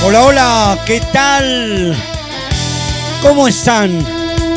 Hola, hola, ¿qué tal? ¿Cómo están?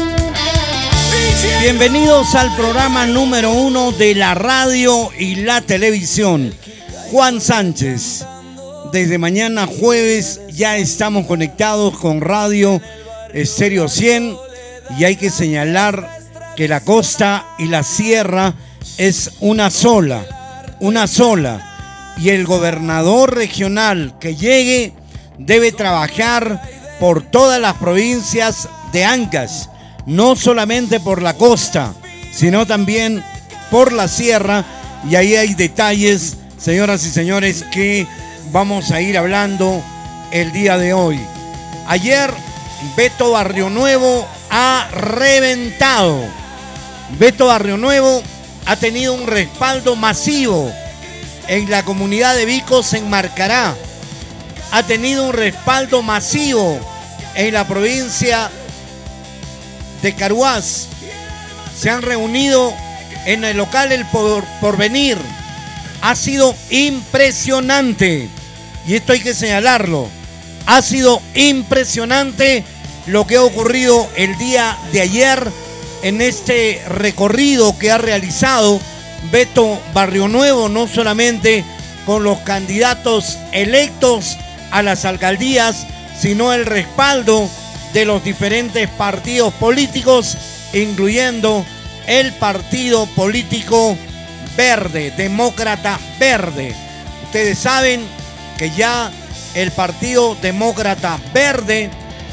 Bienvenidos al programa número 1 de la radio y la televisión. Juan Sánchez. Desde mañana jueves ya estamos conectados con Radio Estéreo 100 y hay que señalar que la costa y la sierra es una sola. Y el gobernador regional que llegue debe trabajar por todas las provincias de Ancash, no solamente por la costa, sino también por la sierra, y ahí hay detalles, señoras y señores, que vamos a ir hablando el día de hoy. Ayer Beto Barrionuevo ha reventado. Beto Barrionuevo ha tenido un respaldo masivo en la comunidad de Vicos en Marcará. Ha tenido un respaldo masivo en la provincia de Carhuaz. Se han reunido en el local El Porvenir. Ha sido impresionante, y esto hay que señalarlo. Ha sido impresionante lo que ha ocurrido el día de ayer en este recorrido que ha realizado Beto Barrionuevo, no solamente con los candidatos electos a las alcaldías, sino el respaldo de los diferentes partidos políticos, incluyendo el partido político verde, demócrata verde. Ustedes saben que ya el partido demócrata verde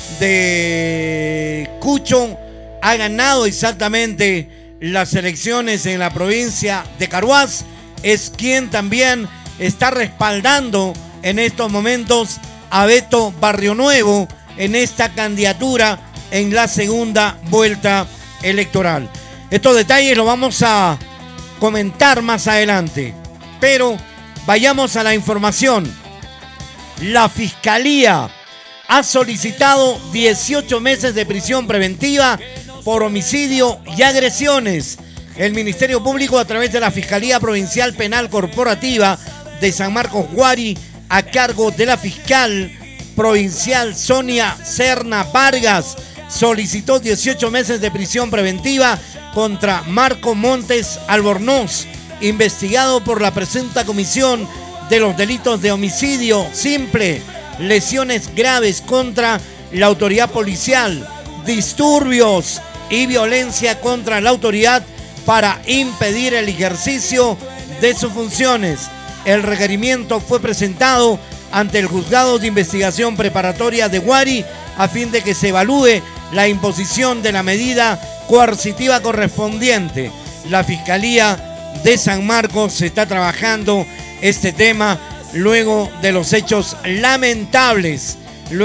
de Cucho ha ganado exactamente las elecciones en la provincia de Carhuaz. Es quien también está respaldando en estos momentos a Beto Barrionuevo en esta candidatura en la segunda vuelta electoral. Estos detalles los vamos a comentar más adelante, pero vayamos a la información. La Fiscalía ha solicitado 18 meses de prisión preventiva por homicidio y agresiones. El Ministerio Público, a través de la Fiscalía Provincial Penal Corporativa de San Marcos Guari, a cargo de la fiscal provincial Sonia Serna Vargas, solicitó 18 meses de prisión preventiva contra Marco Montes Albornoz, investigado por la presunta comisión de los delitos de homicidio simple, lesiones graves contra la autoridad policial, disturbios y violencia contra la autoridad para impedir el ejercicio de sus funciones. El requerimiento fue presentado ante el Juzgado de Investigación Preparatoria de Guari a fin de que se evalúe la imposición de la medida coercitiva correspondiente. La Fiscalía de San Marcos está trabajando este tema luego de los hechos lamentables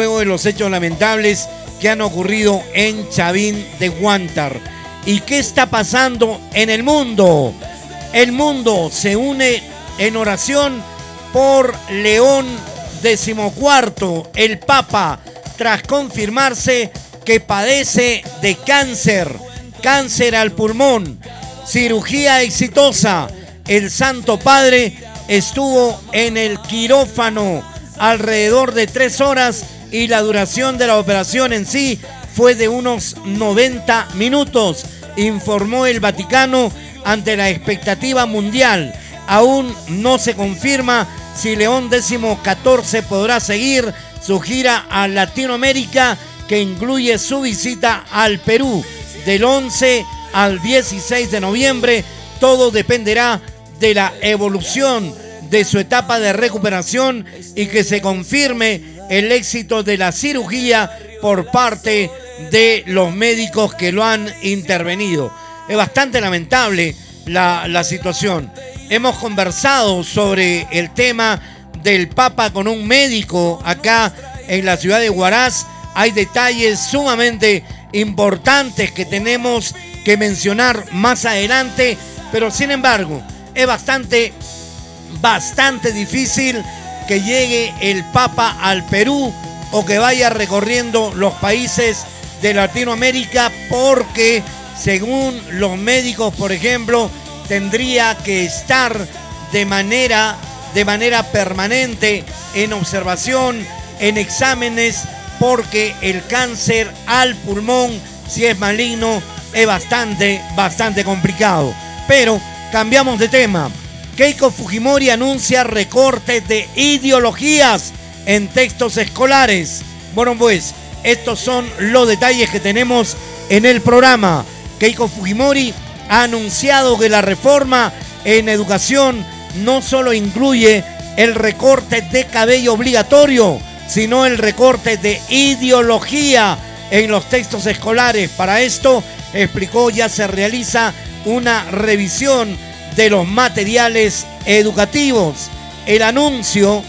que han ocurrido en Chavín de Huántar. ¿Y qué está pasando en el mundo? El mundo se une en oración por León XIV, el Papa, tras confirmarse que padece de cáncer al pulmón. Cirugía exitosa. El Santo Padre estuvo en el quirófano alrededor de 3 horas y la duración de la operación en sí fue de unos 90 minutos, informó el Vaticano ante la expectativa mundial. Aún no se confirma si León XIV podrá seguir su gira a Latinoamérica, que incluye su visita al Perú del 11 al 16 de noviembre. Todo dependerá de la evolución de su etapa de recuperación y que se confirme el éxito de la cirugía por parte de los médicos que lo han intervenido. Es bastante lamentable la situación. Hemos conversado sobre el tema del Papa con un médico acá en la ciudad de Huaraz. Hay detalles sumamente importantes que tenemos que mencionar más adelante, pero sin embargo es bastante difícil que llegue el Papa al Perú o que vaya recorriendo los países de Latinoamérica, porque según los médicos, por ejemplo, tendría que estar de manera permanente en observación en exámenes porque el cáncer al pulmón, si es maligno, es bastante complicado. Pero cambiamos de tema. Keiko Fujimori anuncia recortes de ideologías en textos escolares. Bueno, pues estos son los detalles que tenemos en el programa. Keiko Fujimori ha anunciado que la reforma en educación no solo incluye el recorte de cabello obligatorio, sino el recorte de ideología en los textos escolares. Para esto, explicó, ya se realiza una revisión de los materiales educativos. El anuncio,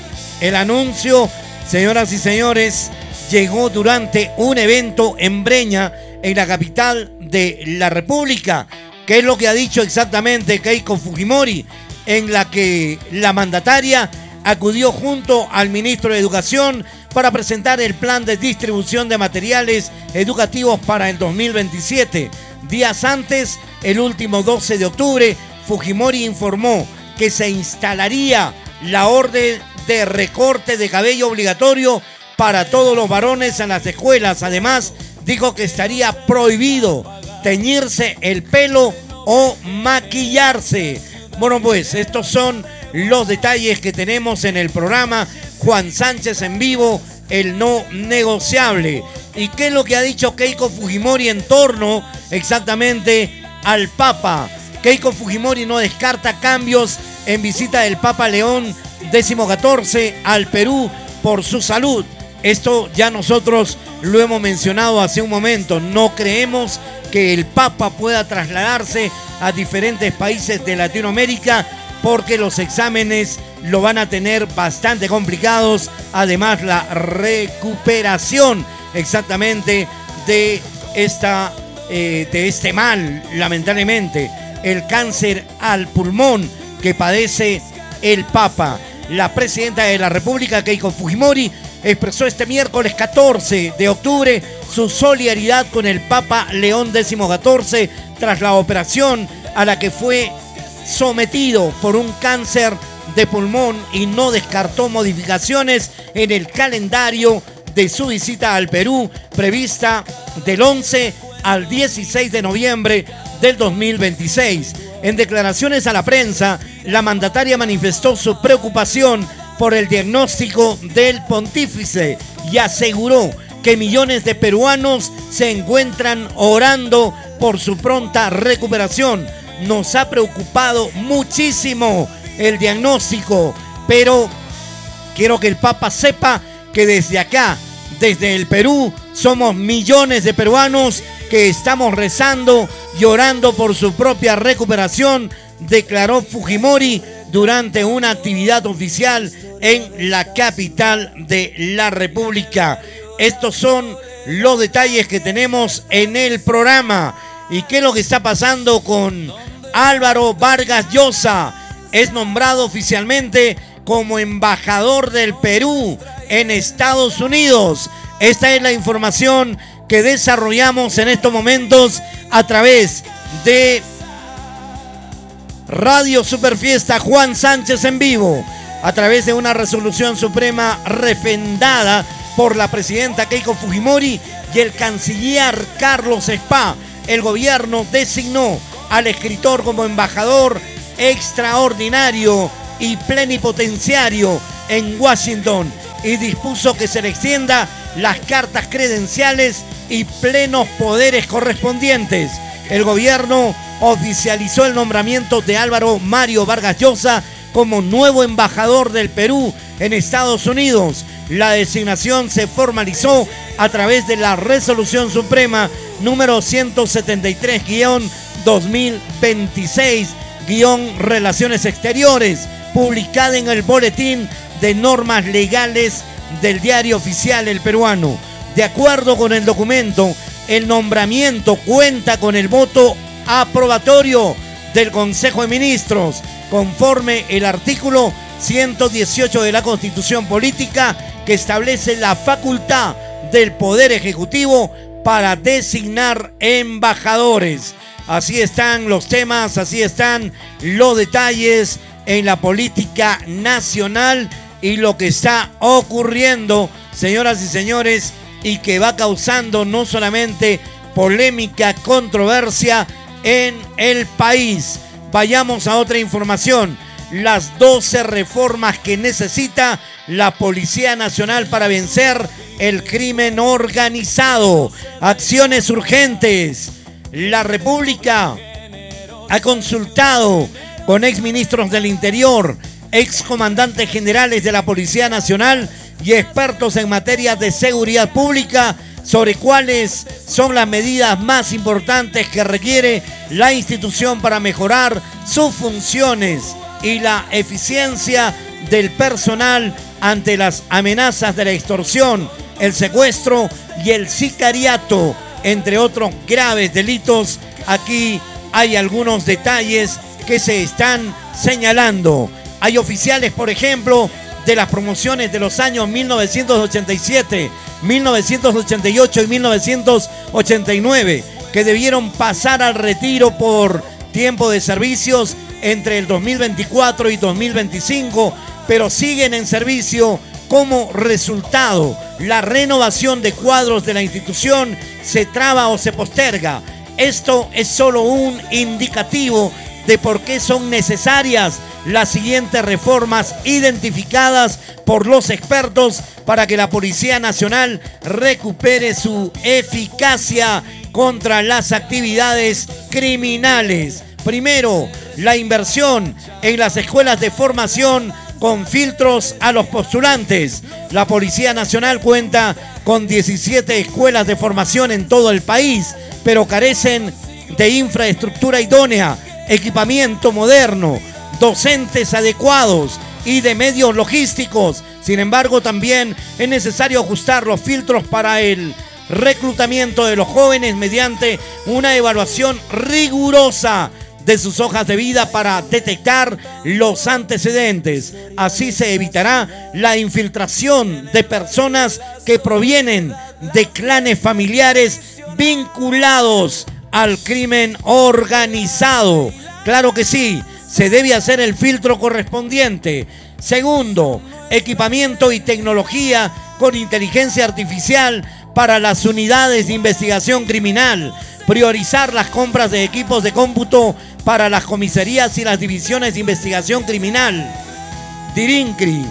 señoras y señores, llegó durante un evento en Breña, en la capital de la República. ¿Qué es lo que ha dicho exactamente Keiko Fujimori? En la que la mandataria acudió junto al ministro de Educación para presentar el plan de distribución de materiales educativos para el 2027. Días antes, el último 12 de octubre, Fujimori informó que se instalaría la orden de recorte de cabello obligatorio para todos los varones en las escuelas. Además, dijo que estaría prohibido teñirse el pelo o maquillarse. Bueno, pues estos son los detalles que tenemos en el programa. Juan Sánchez en vivo, el no negociable. ¿Y qué es lo que ha dicho Keiko Fujimori en torno exactamente al Papa? Keiko Fujimori no descarta cambios en visita del Papa León XIV al Perú por su salud. Esto ya nosotros lo hemos mencionado hace un momento. No creemos que el Papa pueda trasladarse a diferentes países de Latinoamérica porque los exámenes lo van a tener bastante complicados. Además, la recuperación exactamente de este mal, lamentablemente, el cáncer al pulmón que padece el Papa. La presidenta de la República, Keiko Fujimori, expresó este miércoles 14 de octubre su solidaridad con el Papa León XIV tras la operación a la que fue sometido por un cáncer de pulmón y no descartó modificaciones en el calendario de su visita al Perú prevista del 11 al 16 de noviembre del 2026. En declaraciones a la prensa, la mandataria manifestó su preocupación por el diagnóstico del pontífice y aseguró que millones de peruanos se encuentran orando por su pronta recuperación. Nos ha preocupado muchísimo el diagnóstico, pero quiero que el Papa sepa que desde acá, desde el Perú, somos millones de peruanos que estamos rezando y orando por su propia recuperación, declaró Fujimori durante una actividad oficial en la capital de la República. Estos son los detalles que tenemos en el programa. ¿Y qué es lo que está pasando con Álvaro Vargas Llosa? Es nombrado oficialmente como embajador del Perú en Estados Unidos. Esta es la información que desarrollamos en estos momentos a través de Radio Superfiesta Juan Sánchez en vivo, a través de una resolución suprema refrendada por la presidenta Keiko Fujimori y el canciller Carlos Spa. El gobierno designó al escritor como embajador extraordinario y plenipotenciario en Washington y dispuso que se le extienda las cartas credenciales y plenos poderes correspondientes. El gobierno oficializó el nombramiento de Álvaro Mario Vargas Llosa como nuevo embajador del Perú en Estados Unidos. La designación se formalizó a través de la Resolución Suprema número 173-2026-Relaciones Exteriores, publicada en el Boletín de Normas Legales del Diario Oficial El Peruano. De acuerdo con el documento, el nombramiento cuenta con el voto aprobatorio del Consejo de Ministros, conforme el artículo 118 de la Constitución Política, que establece la facultad del Poder Ejecutivo para designar embajadores. Así están los temas, así están los detalles en la política nacional y lo que está ocurriendo señoras y señores, y que va causando no solamente polémica, controversia en el país. Vayamos a otra información. Las 12 reformas que necesita la Policía Nacional para vencer el crimen organizado. Acciones urgentes. La República ha consultado con exministros del Interior, excomandantes generales de la Policía Nacional y expertos en materia de seguridad pública sobre cuáles son las medidas más importantes que requiere la institución para mejorar sus funciones y la eficiencia del personal ante las amenazas de la extorsión, el secuestro y el sicariato, entre otros graves delitos. Aquí hay algunos detalles que se están señalando. Hay oficiales, por ejemplo, de las promociones de los años 1987, 1988 y 1989, que debieron pasar al retiro por tiempo de servicios entre el 2024 y 2025, pero siguen en servicio. Como resultado, la renovación de cuadros de la institución se traba o se posterga. Esto es solo un indicativo de por qué son necesarias las siguientes reformas identificadas por los expertos para que la Policía Nacional recupere su eficacia contra las actividades criminales. Primero, la inversión en las escuelas de formación con filtros a los postulantes. La Policía Nacional cuenta con 17 escuelas de formación en todo el país, pero carecen de infraestructura idónea, equipamiento moderno, docentes adecuados y de medios logísticos. Sin embargo, también es necesario ajustar los filtros para el reclutamiento de los jóvenes mediante una evaluación rigurosa de sus hojas de vida para detectar los antecedentes. Así se evitará la infiltración de personas que provienen de clanes familiares vinculados al crimen organizado. Claro que sí, se debe hacer el filtro correspondiente. Segundo, equipamiento y tecnología con inteligencia artificial para las unidades de investigación criminal. Priorizar las compras de equipos de cómputo para las comisarías y las divisiones de investigación criminal DIRINCRI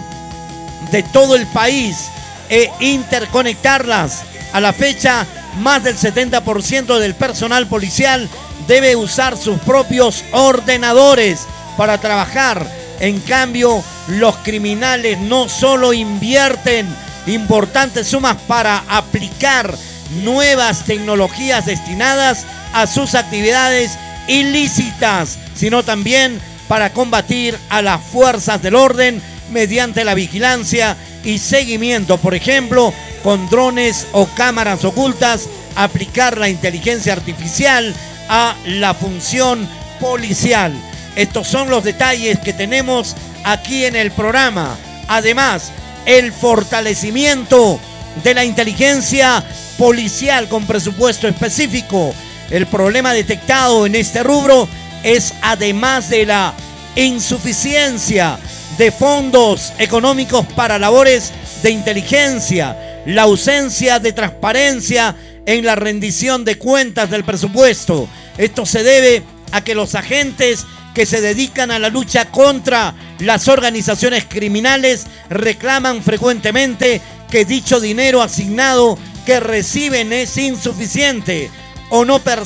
de todo el país e interconectarlas. A la fecha, más del 70% del personal policial debe usar sus propios ordenadores para trabajar. En cambio, los criminales no solo invierten importantes sumas para aplicar nuevas tecnologías destinadas a sus actividades ilícitas, sino también para combatir a las fuerzas del orden mediante la vigilancia y seguimiento, por ejemplo, con drones o cámaras ocultas, aplicar la inteligencia artificial a la función policial. Estos son los detalles que tenemos aquí en el programa. Además, el fortalecimiento de la inteligencia policial con presupuesto específico. El problema detectado en este rubro es, además de la insuficiencia de fondos económicos para labores de inteligencia, la ausencia de transparencia en la rendición de cuentas del presupuesto. Esto se debe a que los agentes que se dedican a la lucha contra las organizaciones criminales reclaman frecuentemente que dicho dinero asignado que reciben es insuficiente o no perciben